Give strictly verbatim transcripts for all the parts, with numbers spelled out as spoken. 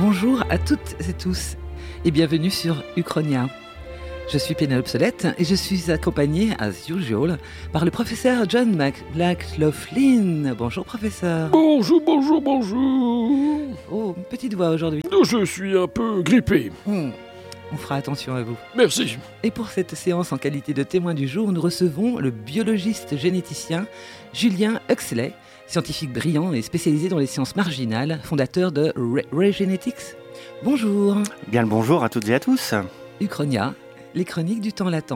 Bonjour à toutes et tous et bienvenue sur Uchronia. Je suis Pénélope Solette et je suis accompagnée, as usual, par le professeur John McLaughlin. Bonjour professeur. Bonjour, bonjour, bonjour. Oh, une petite voix aujourd'hui. Je suis un peu grippé. Hmm, on fera attention à vous. Merci. Et pour cette séance en qualité de témoin du jour, nous recevons le biologiste généticien Julien Huxley, scientifique brillant et spécialisé dans les sciences marginales, fondateur de Regenetics. Bonjour. Bien le bonjour à toutes et à tous. Uchronia, les chroniques du temps latent.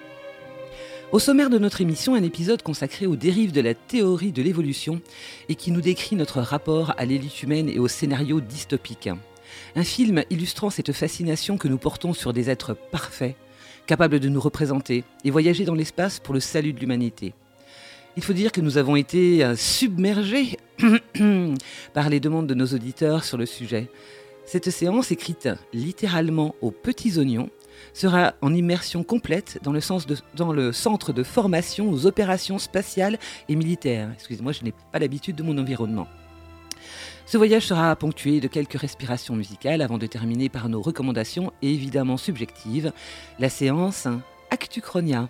Au sommaire de notre émission, un épisode consacré aux dérives de la théorie de l'évolution et qui nous décrit notre rapport à l'élite humaine et aux scénarios dystopiques. Un film illustrant cette fascination que nous portons sur des êtres parfaits, capables de nous représenter et voyager dans l'espace pour le salut de l'humanité. Il faut dire que nous avons été submergés par les demandes de nos auditeurs sur le sujet. Cette séance, écrite littéralement aux petits oignons, sera en immersion complète dans le, sens de, dans le centre de formation aux opérations spatiales et militaires. Excusez-moi, je n'ai pas l'habitude de mon environnement. Ce voyage sera ponctué de quelques respirations musicales avant de terminer par nos recommandations évidemment subjectives. La séance Actuchronia.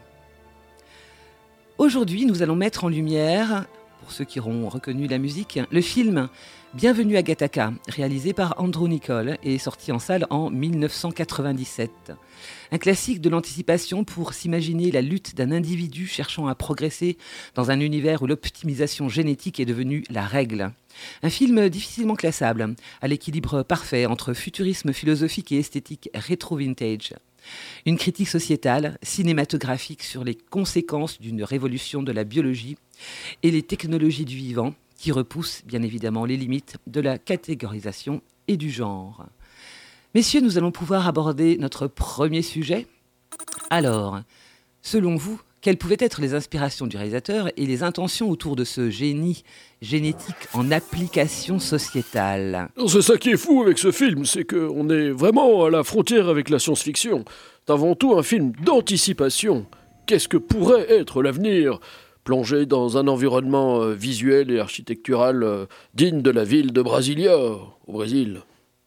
Aujourd'hui, nous allons mettre en lumière, pour ceux qui auront reconnu la musique, le film Bienvenue à Gattaca, réalisé par Andrew Niccol et sorti en salle en dix-neuf cent quatre-vingt-dix-sept. Un classique de l'anticipation pour s'imaginer la lutte d'un individu cherchant à progresser dans un univers où l'optimisation génétique est devenue la règle. Un film difficilement classable, à l'équilibre parfait entre futurisme philosophique et esthétique rétro-vintage. Une critique sociétale, cinématographique sur les conséquences d'une révolution de la biologie et les technologies du vivant, qui repoussent bien évidemment les limites de la catégorisation et du genre. Messieurs, nous allons pouvoir aborder notre premier sujet. Alors, selon vous, quelles pouvaient être les inspirations du réalisateur et les intentions autour de ce génie génétique en application sociétale ? C'est ça qui est fou avec ce film, c'est qu'on est vraiment à la frontière avec la science-fiction. C'est avant tout un film d'anticipation. Qu'est-ce que pourrait être l'avenir ? Plongé dans un environnement euh, visuel et architectural euh, digne de la ville de Brasilia, au Brésil.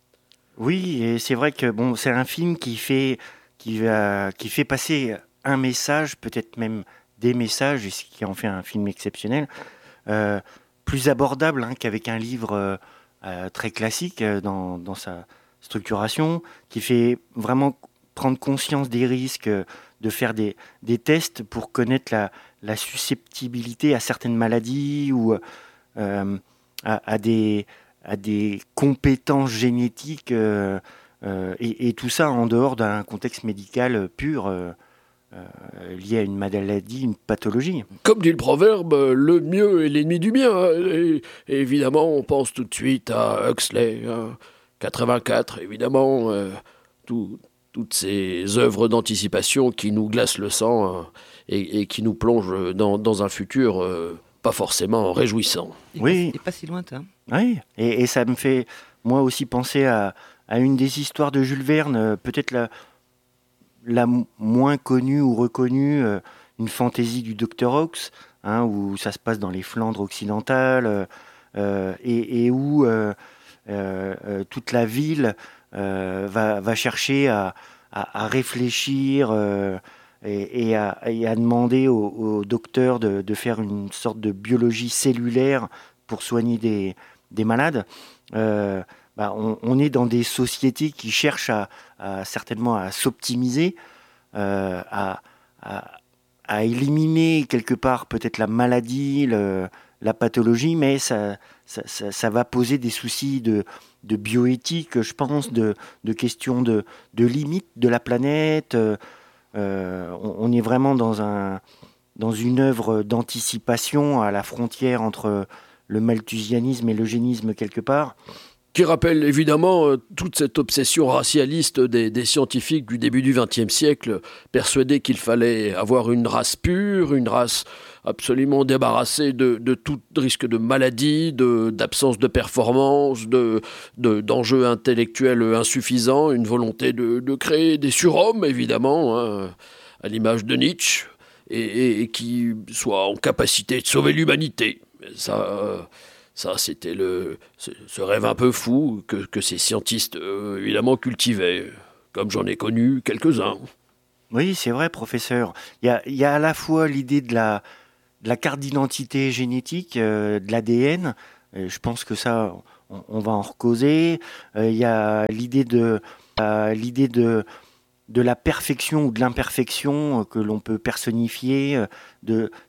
Oui, et c'est vrai que bon, c'est un film qui fait, qui, va, qui fait passer un message, peut-être même des messages, et ce qui en fait un film exceptionnel, euh, plus abordable hein, qu'avec un livre euh, euh, très classique euh, dans, dans sa structuration, qui fait vraiment prendre conscience des risques, euh, de faire des, des tests pour connaître la, la susceptibilité à certaines maladies ou euh, à, à, des, à des compétences génétiques euh, euh, et, et tout ça en dehors d'un contexte médical pur euh, euh, lié à une maladie, une pathologie. Comme dit le proverbe, le mieux est l'ennemi du bien. Et, et évidemment, on pense tout de suite à Huxley, hein, quatre-vingt-quatre, évidemment, euh, tout... toutes ces œuvres d'anticipation qui nous glacent le sang euh, et, et qui nous plongent dans, dans un futur euh, pas forcément réjouissant. Et oui. pas, et pas si lointain. Oui, et, et ça me fait moi aussi penser à, à une des histoires de Jules Verne, euh, peut-être la, la m- moins connue ou reconnue, euh, une fantaisie du docteur Ox, hein, où ça se passe dans les Flandres occidentales euh, et, et où euh, euh, euh, toute la ville Euh, va, va chercher à, à, à réfléchir euh, et, et, à, et à demander au, au docteur de, de faire une sorte de biologie cellulaire pour soigner des, des malades. Euh, bah on, on est dans des sociétés qui cherchent à, à certainement à s'optimiser, euh, à, à, à éliminer quelque part peut-être la maladie, le, la pathologie, mais ça, ça, ça, ça va poser des soucis de de bioéthique, je pense, de, de questions de, de limites de la planète. Euh, on, on est vraiment dans, un, dans une œuvre d'anticipation à la frontière entre le malthusianisme et l'eugénisme quelque part. Qui rappelle évidemment euh, toute cette obsession racialiste des, des scientifiques du début du vingtième siècle, persuadés qu'il fallait avoir une race pure, une race absolument débarrassée de, de tout risque de maladie, de, d'absence de performance, de, de, d'enjeux intellectuels insuffisants, une volonté de, de créer des surhommes, évidemment, hein, à l'image de Nietzsche, et, et, et qui soient en capacité de sauver l'humanité. Ça... Euh, Ça, c'était le, ce, ce rêve un peu fou que, que ces scientistes, euh, évidemment, cultivaient, comme j'en ai connu quelques-uns. Oui, c'est vrai, professeur. Il y a, il y a à la fois l'idée de la, de la carte d'identité génétique, euh, de l'A D N. Euh, je pense que ça, on, on va en recauser. Euh, il y a l'idée de, euh, l'idée de, de la perfection ou de l'imperfection euh, que l'on peut personnifier, euh, de,